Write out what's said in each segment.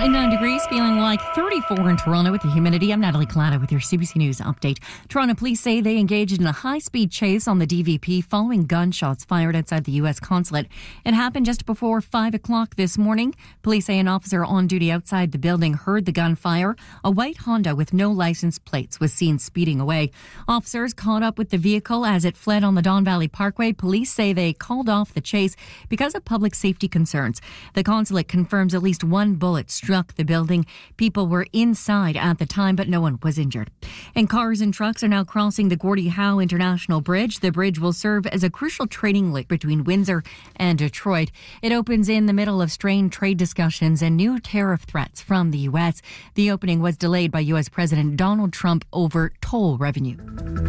9 degrees, feeling like 34 in Toronto with the humidity. I'm Natalie Collada with your CBC News update. Toronto police say they engaged in a high-speed chase on the DVP following gunshots fired outside the U.S. consulate. It happened just before 5 o'clock this morning. Police say an officer on duty outside the building heard the gunfire. A white Honda with no license plates was seen speeding away. Officers caught up with the vehicle as it fled on the Don Valley Parkway. Police say they called off the chase because of public safety concerns. The consulate confirms at least one bullet struck the building. People were inside at the time, but no one was injured. And cars and trucks are now crossing the Gordie Howe International Bridge. The bridge will serve as a crucial trading link between Windsor and Detroit. It opens in the middle of strained trade discussions and new tariff threats from the U.S. The opening was delayed by U.S. President Donald Trump over toll revenue.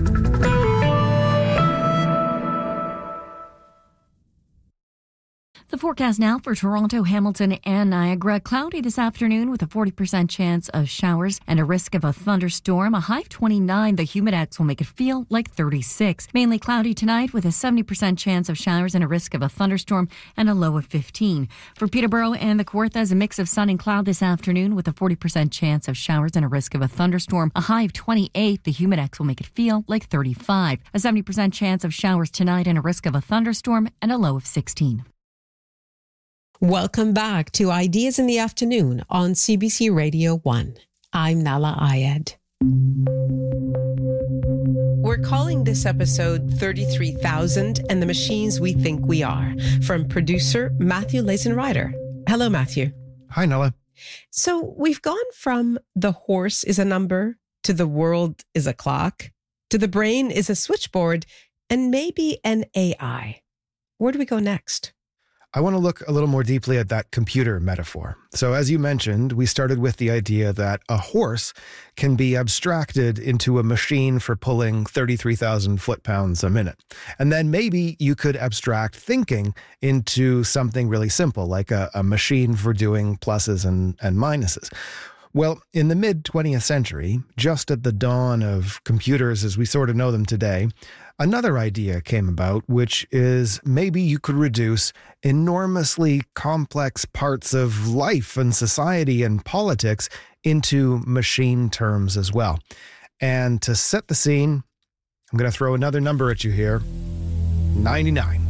The forecast now for Toronto, Hamilton and Niagara. Cloudy this afternoon with a 40% chance of showers and a risk of a thunderstorm. A high of 29. The humidex will make it feel like 36. Mainly cloudy tonight with a 70% chance of showers and a risk of a thunderstorm and a low of 15. For Peterborough and the Kawarthas, a mix of sun and cloud this afternoon with a 40% chance of showers and a risk of a thunderstorm. A high of 28. The humidex will make it feel like 35. A 70% chance of showers tonight and a risk of a thunderstorm and a low of 16. Welcome back to Ideas in the Afternoon on CBC Radio 1. I'm Nala Ayed. We're calling this episode 33,000 and the Machines We Think We Are, from producer Matthew Lazenrider. Hello, Matthew. Hi, Nala. So we've gone from the horse is a number to the world is a clock to the brain is a switchboard and maybe an AI. Where do we go next? I want to look a little more deeply at that computer metaphor. So as you mentioned, we started with the idea that a horse can be abstracted into a machine for pulling 33,000 foot-pounds a minute. And then maybe you could abstract thinking into something really simple, like a machine for doing pluses and minuses. Well, in the mid-20th century, just at the dawn of computers as we sort of know them today, another idea came about, which is maybe you could reduce enormously complex parts of life and society and politics into machine terms as well. And to set the scene, I'm going to throw another number at you here, 99.